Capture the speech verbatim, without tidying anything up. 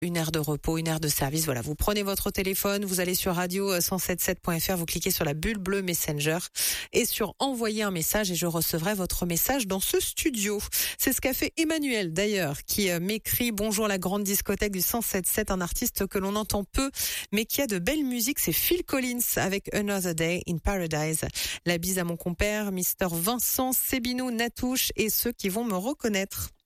une heure de repos, une heure de service. Voilà, vous prenez votre téléphone, vous allez sur radio cent soixante-dix-sept point f r, vous cliquez sur la bulle bleue Messenger et sur envoyer un message et je recevrai votre message dans ce studio. C'est ce qu'a fait Emmanuel d'ailleurs qui m'écrit: bonjour la grande discothèque du cent soixante-dix-sept, un artiste que l'on entend peu mais qui a de belles musiques, c'est Phil Collins avec Another Day in Paradise. La bise à mon compère, Mister Vincent, Sébinou, Natouche et ceux qui vont me reconnaître.